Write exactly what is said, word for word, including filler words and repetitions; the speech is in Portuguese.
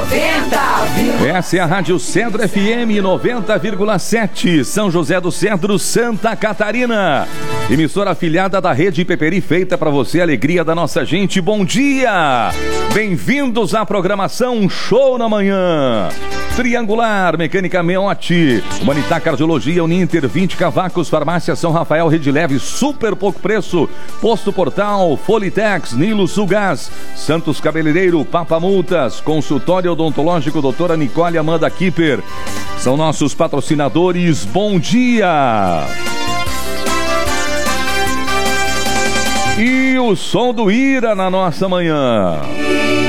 noventa. Essa é a Rádio Cedro F M noventa vírgula sete, São José do Cedro, Santa Catarina. Emissora afiliada da Rede Peperi, feita para você, alegria da nossa gente. Bom dia! Bem-vindos à programação Show na Manhã. Triangular, Mecânica Meote, Humanitar Cardiologia, Uninter, vinte Cavacos, Farmácia São Rafael, Rede Leve, super pouco preço, Posto Portal, Folitex, Nilo Sulgás, Santos Cabeleireiro, Papa Multas, Consultório Odontológico, doutora Nicole Amanda Kipper. São nossos patrocinadores. Bom dia! E o som do Ira na nossa manhã.